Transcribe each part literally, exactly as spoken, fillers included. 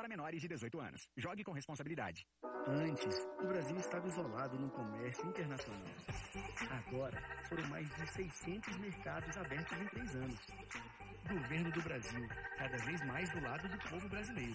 para menores de dezoito anos. Jogue com responsabilidade. Antes, o Brasil estava isolado no comércio internacional. Agora, foram mais de seiscentos mercados abertos em três anos. Governo do Brasil, cada vez mais do lado do povo brasileiro.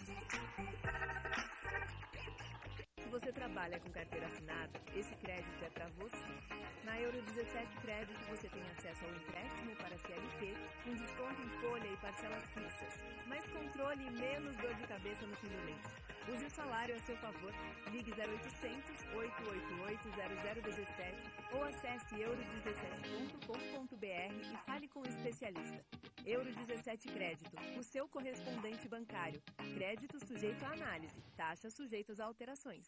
Se você trabalha com carteira assinada, esse crédito é para você. Na Euro dezessete Crédito você tem acesso ao empréstimo para C L T, com desconto em folha e parcelas fixas, mais controle e menos dor de cabeça no fim do mês. Use o salário a seu favor, ligue zero oitocentos, oito oito oito, zero zero um sete ou acesse euro dezessete ponto com ponto b r e fale com o especialista. Euro dezessete Crédito, o seu correspondente bancário. Crédito sujeito à análise, taxas sujeitas a alterações.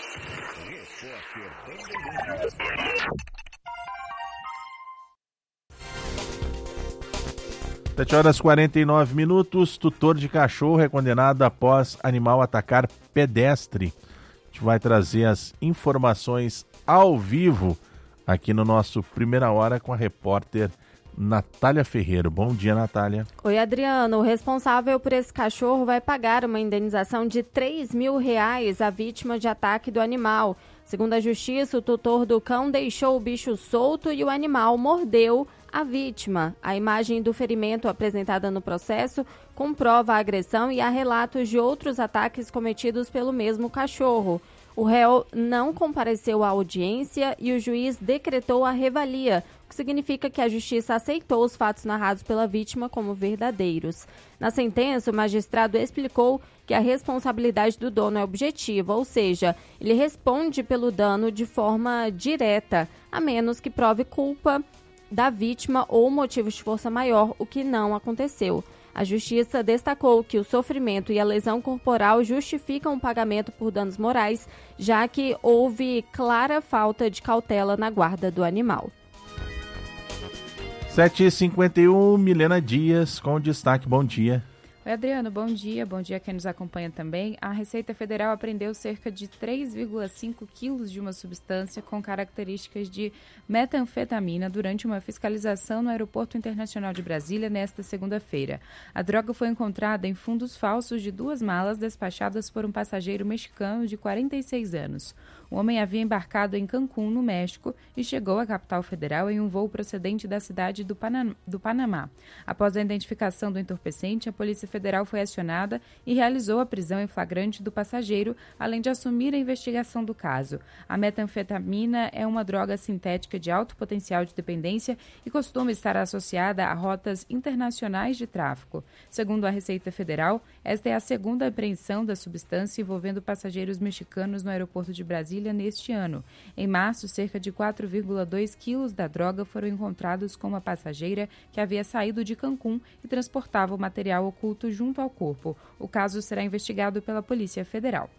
sete horas e quarenta e nove minutos. Tutor de cachorro é condenado após animal atacar pedestre. A gente vai trazer as informações ao vivo aqui no nosso Primeira Hora com a repórter Natália Ferreira. Bom dia, Natália. Oi, Adriano. O responsável por esse cachorro vai pagar uma indenização de três mil reais à vítima de ataque do animal. Segundo a justiça, o tutor do cão deixou o bicho solto e o animal mordeu a vítima. A imagem do ferimento apresentada no processo comprova a agressão e há relatos de outros ataques cometidos pelo mesmo cachorro. O réu não compareceu à audiência e o juiz decretou a revalia, o que significa que a justiça aceitou os fatos narrados pela vítima como verdadeiros. Na sentença, o magistrado explicou que a responsabilidade do dono é objetiva, ou seja, ele responde pelo dano de forma direta, a menos que prove culpa da vítima ou motivos de força maior, o que não aconteceu. A Justiça destacou que o sofrimento e a lesão corporal justificam o pagamento por danos morais, já que houve clara falta de cautela na guarda do animal. sete e cinquenta e um, Milena Dias com destaque. Bom dia. Oi, Adriano, bom dia. Bom dia a quem nos acompanha também. A Receita Federal apreendeu cerca de três vírgula cinco quilos de uma substância com características de metanfetamina durante uma fiscalização no Aeroporto Internacional de Brasília nesta segunda-feira. A droga foi encontrada em fundos falsos de duas malas despachadas por um passageiro mexicano de quarenta e seis anos. O homem havia embarcado em Cancún, no México, e chegou à capital federal em um voo procedente da cidade do, Panam- do Panamá. Após a identificação do entorpecente, a Polícia Federal foi acionada e realizou a prisão em flagrante do passageiro, além de assumir a investigação do caso. A metanfetamina é uma droga sintética de alto potencial de dependência e costuma estar associada a rotas internacionais de tráfico. Segundo a Receita Federal, esta é a segunda apreensão da substância envolvendo passageiros mexicanos no aeroporto de Brasília neste ano. Em março, cerca de quatro vírgula dois quilos da droga foram encontrados com uma passageira que havia saído de Cancún e transportava o material oculto junto ao corpo. O caso será investigado pela Polícia Federal.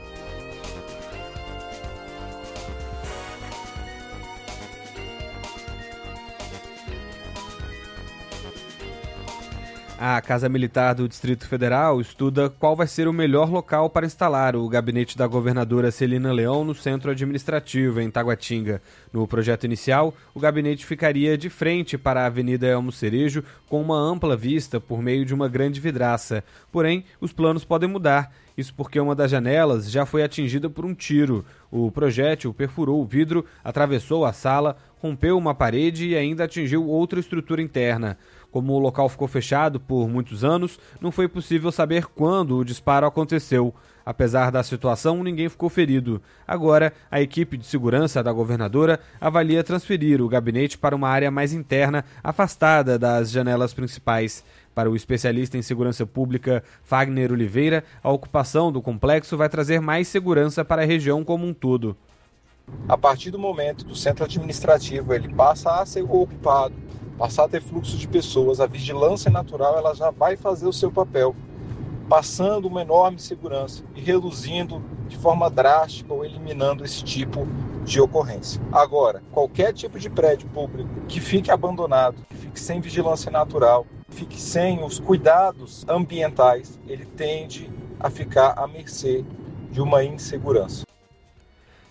A Casa Militar do Distrito Federal estuda qual vai ser o melhor local para instalar o gabinete da governadora Celina Leão no centro administrativo, em Taguatinga. No projeto inicial, o gabinete ficaria de frente para a Avenida Elmo Cerejo, com uma ampla vista por meio de uma grande vidraça. Porém, os planos podem mudar. Isso porque uma das janelas já foi atingida por um tiro. O projétil perfurou o vidro, atravessou a sala, rompeu uma parede e ainda atingiu outra estrutura interna. Como o local ficou fechado por muitos anos, não foi possível saber quando o disparo aconteceu. Apesar da situação, ninguém ficou ferido. Agora, a equipe de segurança da governadora avalia transferir o gabinete para uma área mais interna, afastada das janelas principais. Para o especialista em segurança pública Fagner Oliveira, a ocupação do complexo vai trazer mais segurança para a região como um todo. A partir do momento que o centro administrativo ele passa a ser ocupado, passar a ter fluxo de pessoas, a vigilância natural ela já vai fazer o seu papel, passando uma enorme segurança e reduzindo de forma drástica ou eliminando esse tipo de ocorrência. Agora, qualquer tipo de prédio público que fique abandonado, que fique sem vigilância natural, fique sem os cuidados ambientais, ele tende a ficar à mercê de uma insegurança.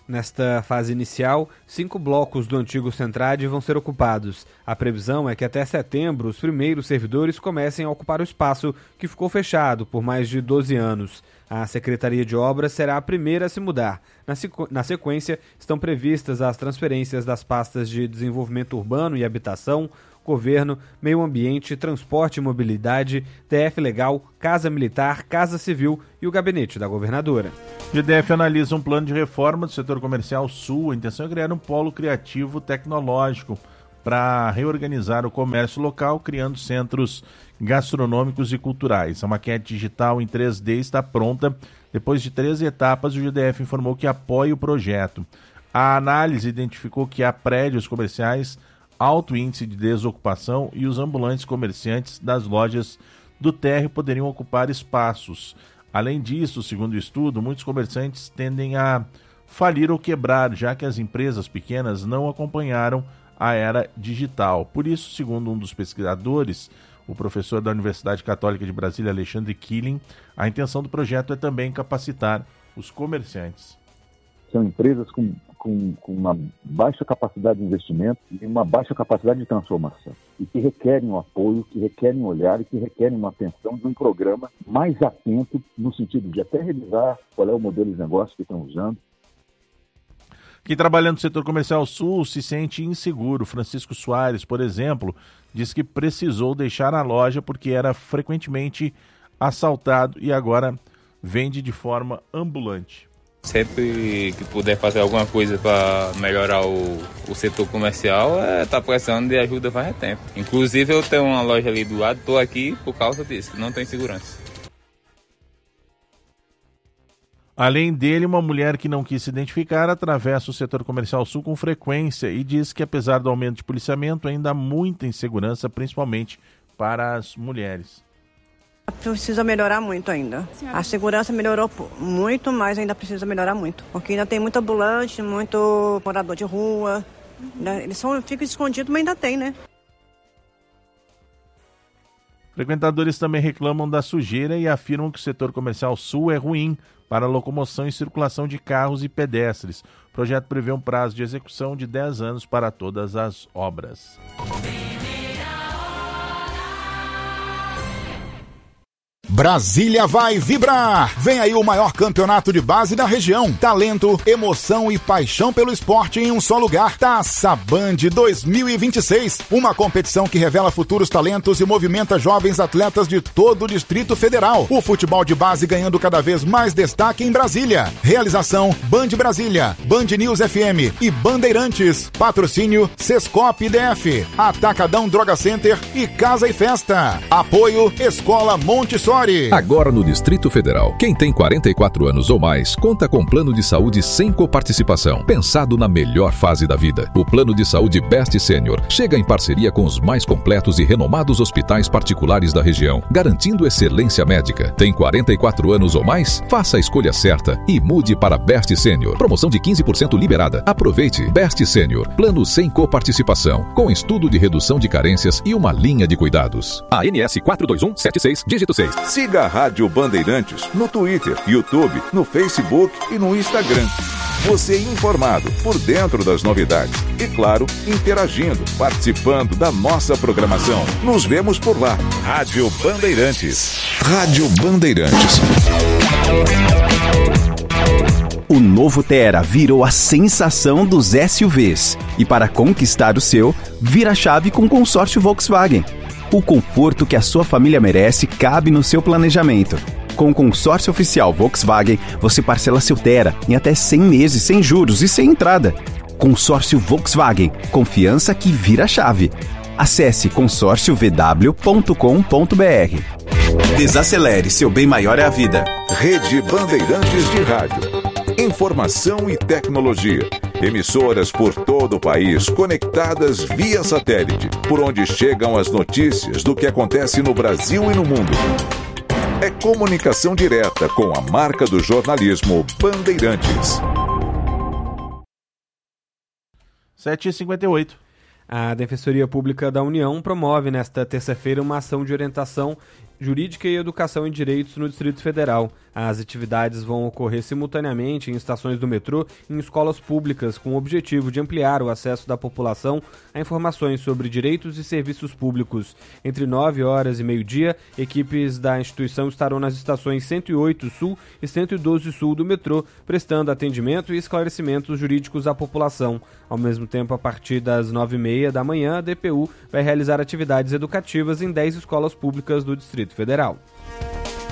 Nesta fase inicial, cinco blocos do antigo Centrade vão ser ocupados. A previsão é que até setembro os primeiros servidores comecem a ocupar o espaço que ficou fechado por mais de doze anos. A Secretaria de Obras será a primeira a se mudar. Na, sequ... Na sequência, estão previstas as transferências das pastas de Desenvolvimento Urbano e Habitação, Governo, Meio Ambiente, Transporte e Mobilidade, D F Legal, Casa Militar, Casa Civil e o Gabinete da Governadora. O G D F analisa um plano de reforma do setor comercial sul. A intenção é criar um polo criativo tecnológico para reorganizar o comércio local, criando centros gastronômicos e culturais. A maquete digital em três D está pronta. Depois de três etapas, o G D F informou que apoia o projeto. A análise identificou que há prédios comerciais, alto índice de desocupação e os ambulantes comerciantes das lojas do térreo poderiam ocupar espaços. Além disso, segundo o estudo, muitos comerciantes tendem a falir ou quebrar, já que as empresas pequenas não acompanharam a era digital. Por isso, segundo um dos pesquisadores, o professor da Universidade Católica de Brasília, Alexandre Killing, a intenção do projeto é também capacitar os comerciantes. São empresas com, com, com uma baixa capacidade de investimento e uma baixa capacidade de transformação, e que requerem um apoio, que requerem um olhar e que requerem uma atenção de um programa mais atento, no sentido de até revisar qual é o modelo de negócio que estão usando. Quem trabalha no setor comercial sul se sente inseguro. Francisco Soares, por exemplo, diz que precisou deixar a loja porque era frequentemente assaltado e agora vende de forma ambulante. Sempre que puder fazer alguma coisa para melhorar o, o setor comercial, é, tá precisando de ajuda faz tempo. Inclusive eu tenho uma loja ali do lado, estou aqui por causa disso, não tem segurança. Além dele, uma mulher que não quis se identificar atravessa o setor comercial sul com frequência e diz que apesar do aumento de policiamento, ainda há muita insegurança, principalmente para as mulheres. Precisa melhorar muito ainda. A segurança melhorou muito, mas ainda precisa melhorar muito. Porque ainda tem muito ambulante, muito morador de rua. Né? Eles são, ficam escondidos, mas ainda tem, né? Frequentadores também reclamam da sujeira e afirmam que o setor comercial sul é ruim para a locomoção e circulação de carros e pedestres. O projeto prevê um prazo de execução de dez anos para todas as obras. Brasília vai vibrar! Vem aí o maior campeonato de base da região. Talento, emoção e paixão pelo esporte em um só lugar. Taça Band dois mil e vinte e seis. Uma competição que revela futuros talentos e movimenta jovens atletas de todo o Distrito Federal. O futebol de base ganhando cada vez mais destaque em Brasília. Realização Band Brasília, Band News F M e Bandeirantes. Patrocínio Sescop D F, Atacadão Droga Center e Casa e Festa. Apoio Escola Montessori. Agora no Distrito Federal, quem tem quarenta e quatro anos ou mais conta com plano de saúde sem coparticipação, pensado na melhor fase da vida. O plano de saúde Best Senior chega em parceria com os mais completos e renomados hospitais particulares da região, garantindo excelência médica. Tem quarenta e quatro anos ou mais? Faça a escolha certa e mude para Best Senior. Promoção de quinze por cento liberada. Aproveite. Best Senior, plano sem coparticipação, com estudo de redução de carências e uma linha de cuidados. A N S quatro dois um sete seis, dígito seis. Siga a Rádio Bandeirantes no Twitter, YouTube, no Facebook e no Instagram. Você informado, por dentro das novidades e, claro, interagindo, participando da nossa programação. Nos vemos por lá. Rádio Bandeirantes. Rádio Bandeirantes. O novo Tera virou a sensação dos S U Vs. E para conquistar o seu, vira a chave com o consórcio Volkswagen. O conforto que a sua família merece cabe no seu planejamento. Com o consórcio oficial Volkswagen, você parcela seu Tera em até cem meses sem juros e sem entrada. Consórcio Volkswagen. Confiança que vira chave. Acesse consórcio v w ponto com ponto b r. Desacelere, seu bem maior é a vida. Rede Bandeirantes de Rádio. Informação e tecnologia. Emissoras por todo o país conectadas via satélite, por onde chegam as notícias do que acontece no Brasil e no mundo. É comunicação direta com a marca do jornalismo Bandeirantes. sete e cinquenta e oito. A Defensoria Pública da União promove nesta terça-feira uma ação de orientação Jurídica e Educação em Direitos no Distrito Federal. As atividades vão ocorrer simultaneamente em estações do metrô e em escolas públicas, com o objetivo de ampliar o acesso da população a informações sobre direitos e serviços públicos. Entre nove horas e meio-dia, equipes da instituição estarão nas estações cento e oito Sul e cento e doze Sul do metrô, prestando atendimento e esclarecimentos jurídicos à população. Ao mesmo tempo, a partir das nove e meia da manhã, a D P U vai realizar atividades educativas em dez escolas públicas do Distrito Federal.